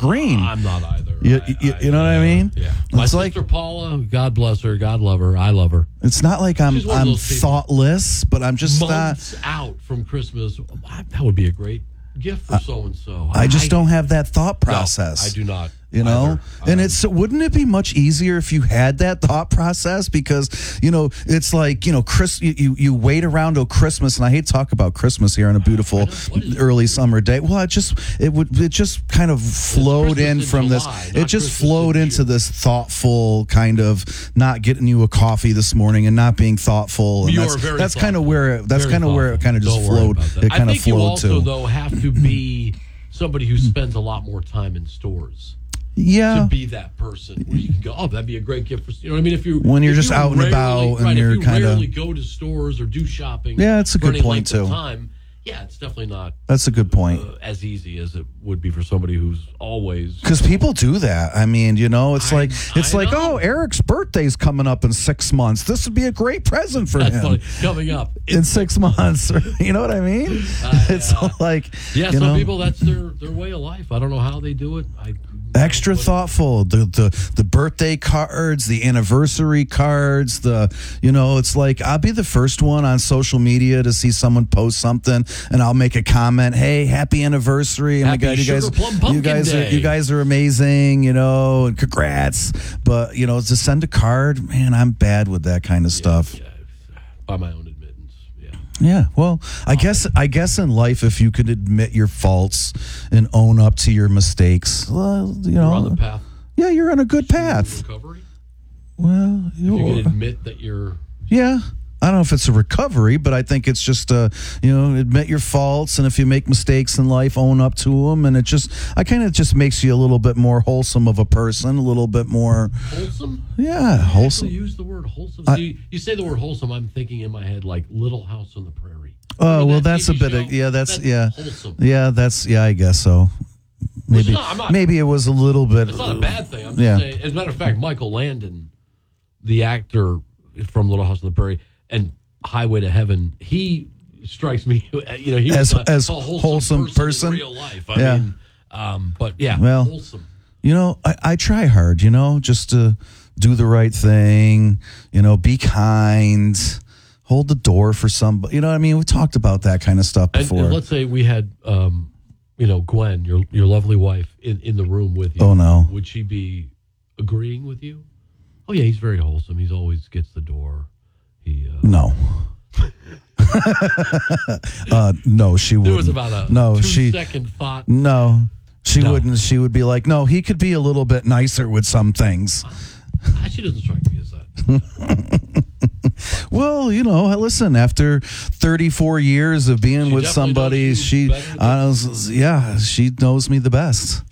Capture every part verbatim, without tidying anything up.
green. I'm not either. You, I, you, I, you know what I mean? Yeah. My it's sister like, Paula, God bless her, God love her, I love her. It's not like I'm She's one of I'm those people. thoughtless, but I'm just Months not. out from Christmas, that would be a great gift for so and so. I just don't have that thought process. No, I do not. You know, either. and um, it's wouldn't it be much easier if you had that thought process? Because you know, it's like you know, Chris, you you, you wait around till Christmas, and I hate to talk about Christmas here on a beautiful early summer day. Well, it just it would it just kind of flowed in in from July, this. not It just Christmas flowed in into June. this thoughtful kind of not getting you a coffee this morning and not being thoughtful. And You that's are very that's kind of thoughtful. where it, that's Very kind of where it thoughtful. kind of just Don't worry flowed. about that. It kind I of think you flowed also, to. though, have to be somebody who spends a lot more time in stores. Yeah. To be that person where you can go, oh, that'd be a great gift for, you know what I mean? If you When you're if just you out and rarely- about and right, you're if you kinda- rarely go to stores or do shopping. Yeah, it's a for good any point, length of too. Time, yeah, it's definitely not That's a good point. uh, as easy as it would be for somebody who's always. Because people do that. I mean, you know, it's I- like it's I like, know. oh, Eric's birthday's coming up in six months. This would be a great present for That's him funny. Coming up in six months. You know what I mean? Uh, it's yeah. like Yeah, you some know, people that's their their way of life. I don't know how they do it. I extra but- thoughtful. The the the birthday cards, the anniversary cards. The you know, it's like I'll be the first one on social media to see someone post something, and I'll make a comment. Hey, happy anniversary! Oh my Happy God, you guys, Sugar Plum you Pumpkin guys are Day. you guys are amazing. You know, and congrats. But you know, to send a card, man, I'm bad with that kind of stuff. Yeah, by my own admittance. Yeah. Yeah, well, I guess I guess in life, if you could admit your faults and own up to your mistakes, well, you You're know, on the path yeah, you're on a good to path. recovery. Well, You you, can admit that you're. yeah, I don't know if it's a recovery, but I think it's just uh, you know, admit your faults, and if you make mistakes in life, own up to them, and it just, I kind of just makes you a little bit more wholesome of a person, a little bit more, Wholesome? yeah, You wholesome. use the word wholesome. I- See, you say the word wholesome, I'm thinking in my head like Little House on the Prairie. Oh, Remember well, that that's T V a bit show? of, yeah, that's, yeah, Wholesome. yeah, that's, yeah, I guess so. Maybe, not- I'm not- maybe it was a little bit. It's not a bad thing. I'm just Yeah. saying. As a matter of fact, Michael Landon, the actor from Little House on the Prairie and Highway to Heaven, he strikes me. You know, he As- was a, as a wholesome, wholesome person, person? in real life. I Yeah. mean, um, but yeah, Well, wholesome. You know, I, I try hard, you know, just to do the right thing, you know, be kind, hold the door for somebody. You know what I mean? We talked about that kind of stuff And, before. and let's say we had, um, you know, Gwen, your your lovely wife, in, in the room with you. Oh, no. Would she be agreeing with you? Oh yeah, he's very wholesome. He's always gets the door. He uh, No. uh, no, she wouldn't. there was about a no, two she, second thought. no, she No. wouldn't. She would be like, no, he could be a little bit nicer with some things. Ah, She doesn't strike me as that. Well, you know, listen, after thirty-four years of being She with definitely somebody, knows you she, better than- I was, yeah, she knows me the best.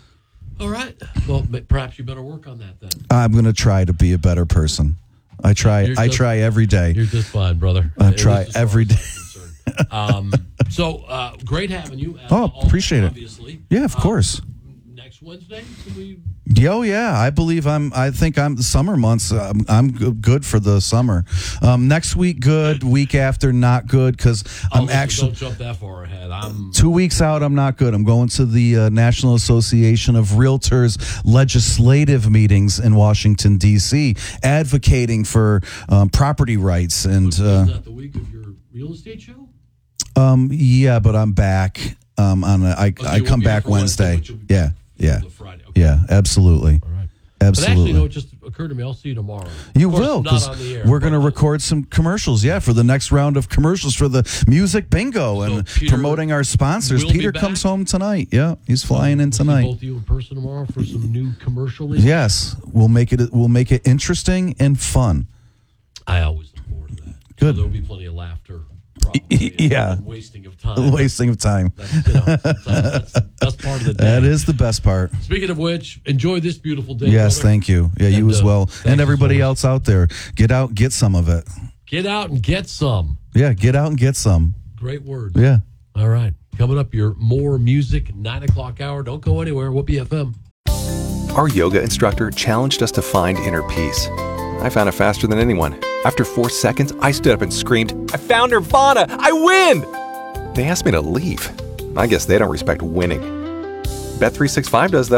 All right. Well, ma- perhaps you better work on that then. I'm going to try to be a better person. I try. You're I just- try every day. You're just fine, brother. I At try least as far every as I'm concerned. Um, so uh, great having you. as Oh, always, appreciate it. Obviously. Yeah, of Um, course. Next Wednesday, can we? Oh yeah, I believe I'm. I think I'm the summer months. I'm, I'm go- good for the summer. Um, next week, good. Week after, not good because Oh, I'm listen, actually don't jump that far ahead. I'm. two weeks out. I'm not good. I'm going to the uh, National Association of Realtors legislative meetings in Washington D C, advocating for um, property rights and. Uh, Is that the week of your real estate show? Um, yeah, but I'm back. Um, on a, I Oh, so I you won't come be here back for Wednesday, Wednesday. but you'll be Yeah, back yeah, The Friday. Okay. yeah. Absolutely, All right. But actually, absolutely. you know, it just occurred to me. I'll see you tomorrow. You Of course, will, not because on the air, we're going to but- record some commercials. Yeah, for the next round of commercials for the music bingo and Peter promoting our sponsors. will be Peter back? comes home tonight. Yeah, he's flying in We'll see tonight. both of you in person tomorrow for some new commercial. Yes, we'll make it. We'll make it interesting and fun. I always look forward to that. Good. So there'll be plenty of laughter. Probably, and- Yeah. and wasting of time. Wasting of time. That's, you know, sometimes that's the best part of the day. That is the best part. Speaking of which, enjoy this beautiful day. Yes, brother. thank you. Yeah, you And, as uh, well, thanks and as everybody always. else out there. Get out, get some of it. Get out and get some. Yeah, get out and get some. Great words. Yeah. All right. Coming up, your more music, nine o'clock hour. Don't go anywhere. Whoopee F M. Our yoga instructor challenged us to find inner peace. I found it faster than anyone. After four seconds, I stood up and screamed, "I found Nirvana! I win!" They asked me to leave. I guess they don't respect winning. Bet three sixty-five does, though.